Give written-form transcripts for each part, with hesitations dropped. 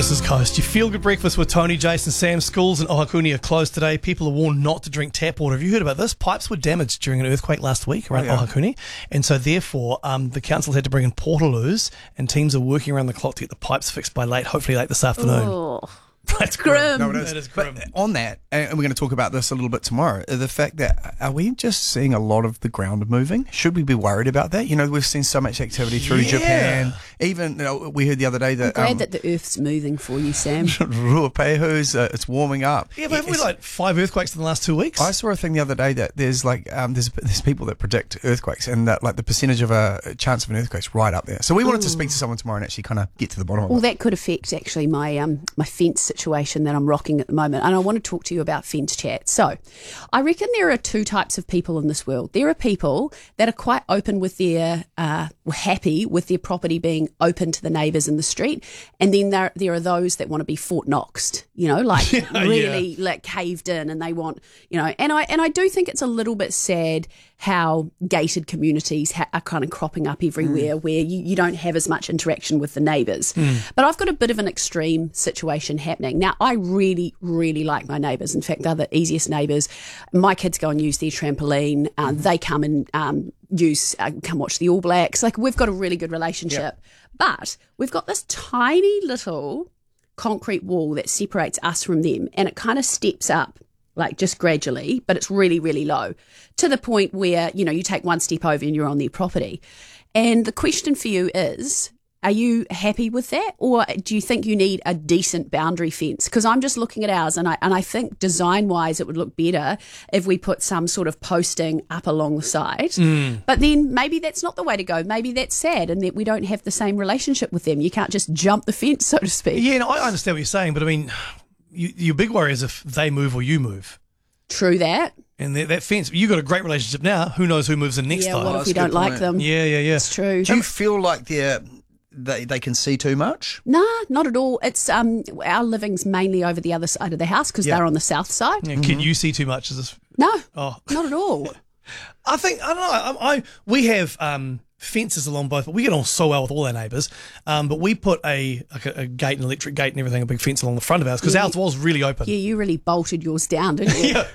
Services Coast. Your Feel Good Breakfast with Tony, Jason, Sam. Schools in Ohakuni are closed today. People are warned not to drink tap water. Have you heard about this? Pipes were damaged during an earthquake last week around Ohakuni. And so therefore, the council had to bring in portaloos, and teams are working around the clock to get the pipes fixed by hopefully late this afternoon. Oh. That's grim. No, it is. That is grim. But on that, and we're going to talk about this a little bit tomorrow, the fact that are we just seeing a lot of the ground moving? Should we be worried about that? You know, we've seen so much activity through Japan. Even, we heard the other day that... I'm glad that the Earth's moving for you, Sam. Ruapehu's, it's warming up. Yeah, but haven't we like 5 earthquakes in the last 2 weeks? I saw a thing the other day that there's like there's people that predict earthquakes, and that like the percentage of a chance of an earthquake is right up there. So we wanted to speak to someone tomorrow and actually kind of get to the bottom of Well, it. that could affect actually my my fence situation that I'm rocking at the moment, and I want to talk to you about fence chat. So I reckon there are 2 types of people in this world. There are people that are quite open with their happy with their property being open to the neighbours in the street, and then there are those that want to be Fort Knoxed, like really like caved in, and they want, and I do think it's a little bit sad how gated communities are kind of cropping up everywhere where you don't have as much interaction with the neighbours. But I've got a bit of an extreme situation happening. Now, I really, really like my neighbours. In fact, they're the easiest neighbours. My kids go and use their trampoline. They come and come watch the All Blacks. Like, we've got a really good relationship. Yep. But we've got this tiny little concrete wall that separates us from them, and it kind of steps up, like just gradually, but it's really, really low, to the point where, you take one step over and you're on their property. And the question for you is, are you happy with that, or do you think you need a decent boundary fence? Because I'm just looking at ours, and I think design-wise it would look better if we put some sort of posting up along the side. But then maybe that's not the way to go. Maybe that's sad, and that we don't have the same relationship with them. You can't just jump the fence, so to speak. Yeah, no, I understand what you're saying, but I mean, your big worry is if they move or you move. True that. And that fence, you've got a great relationship now. Who knows who moves in next time? Yeah, what if we don't like them? Yeah. It's true. Do you feel like they can see too much? Nah, not at all. It's our living's mainly over the other side of the house because they're on the south side. Yeah, can you see too much? Is this? No, not at all. I don't know. We have fences along both, but we get on so well with all our neighbours. But we put a gate, an electric gate and everything, a big fence along the front of ours because ours was really open. Yeah, you really bolted yours down, didn't you? Yeah,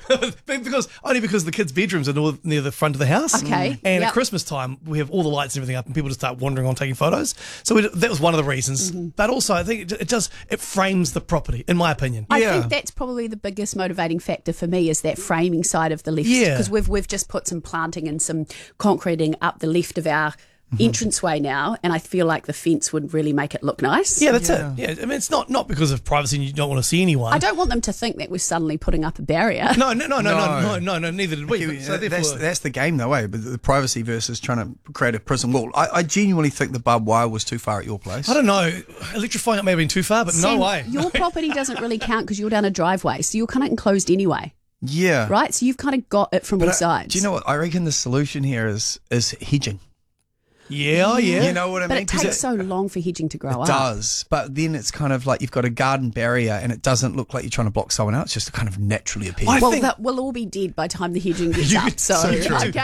because the kids' bedrooms are near the front of the house. Okay. And at Christmas time, we have all the lights and everything up, and people just start wandering on taking photos. So that was one of the reasons. But also, I think it frames the property, in my opinion. I think that's probably the biggest motivating factor for me is that framing side of the left. Yeah. Because we've just put some planting and some concreting up the left of our entranceway now, and I feel like the fence would really make it look nice. Yeah, that's it. Yeah, I mean, it's not because of privacy and you don't want to see anyone. I don't want them to think that we're suddenly putting up a barrier. No, neither did we. So that's the game though, eh? But the privacy versus trying to create a prison wall. I genuinely think the barbed wire was too far at your place. I don't know. Electrifying it may have been too far, but Sam, no way. Your property doesn't really count because you're down a driveway, so you're kind of enclosed anyway. Yeah. Right? So you've kind of got it from all sides. Do you know what? I reckon the solution here is hedging. Yeah. You know what I but mean? It takes so long for hedging to grow up. It does, but then it's kind of like you've got a garden barrier and it doesn't look like you're trying to block someone out. It's just kind of naturally appears. Well, that will all be dead by the time the hedging gets up. So, true. okay.